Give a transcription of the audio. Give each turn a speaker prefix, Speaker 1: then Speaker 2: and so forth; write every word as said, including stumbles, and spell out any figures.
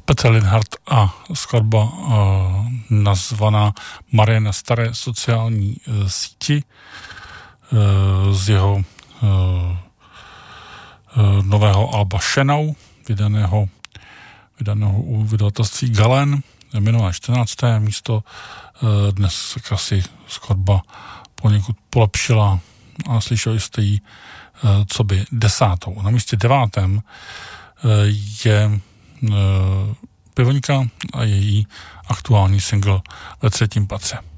Speaker 1: Petr Linhart a skladba uh, nazvaná Marie na staré sociální uh, síti uh, z jeho uh, uh, nového alba Šenau, vydaného, vydaného u vydavatelství Galen, minulé čtrnácté místo. Uh, dnes asi skladba poněkud polepšila a slyšeli jste ji uh, co by desátou. Na místě devátém uh, je Pivoňka a její aktuální single Ve třetím patře.